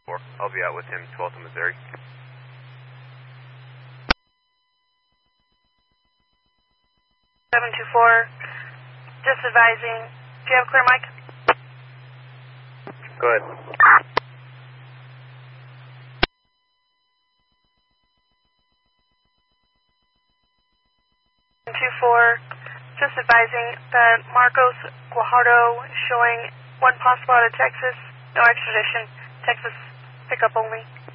I'll be out with him, 12th and Missouri. Just advising. Do you have clear mic? Go ahead. 24, just advising that Marcos Guajardo is showing one possible out of Texas, no extradition, Texas pickup only.